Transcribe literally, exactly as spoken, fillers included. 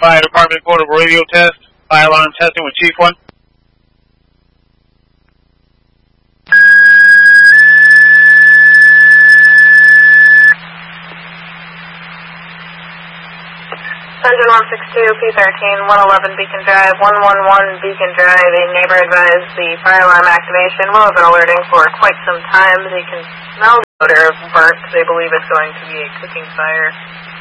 Fire Department portable radio test. Fire alarm testing with Chief one. Engine one six two, P thirteen, one eleven Beacon Drive, one one one Beacon Drive. A neighbor advised the fire alarm activation will have been alerting for quite some time. They can smell the odor of burnt. They believe it's going to be a cooking fire.